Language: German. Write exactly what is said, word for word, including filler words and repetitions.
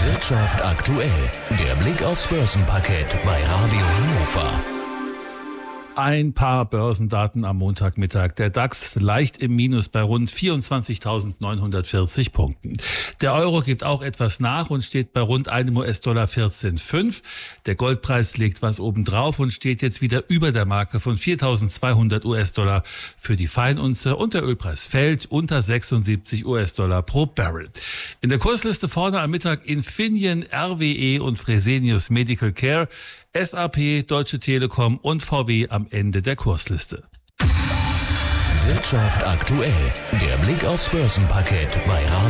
Wirtschaft aktuell. Der Blick aufs Börsenparkett bei Radio Hannover. Ein paar Börsendaten am Montagmittag. Der DAX leicht im Minus bei rund vierundzwanzigtausendneunhundertvierzig Punkten. Der Euro gibt auch etwas nach und steht bei rund einem U S-Dollar vierzehn Komma fünf. Der Goldpreis legt was obendrauf und steht jetzt wieder über der Marke von viertausendzweihundert U S-Dollar für die Feinunze. Und der Ölpreis fällt unter sechsundsiebzig U S-Dollar pro Barrel. In der Kursliste vorne am Mittag Infineon, R W E und Fresenius Medical Care, S A P, Deutsche Telekom und V W am Ende der Kursliste. Wirtschaft aktuell. Der Blick aufs Börsenparkett bei Radio